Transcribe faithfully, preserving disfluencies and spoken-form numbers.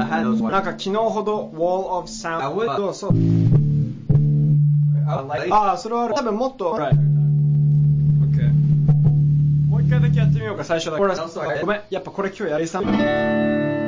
had those ones. なんか昨日ほど Wall of Sound I would- そうそう I like- ああそれはある多分もっと Right OK もう一回だけやってみようか最初だけほらごめんやっぱこれ今日やりさん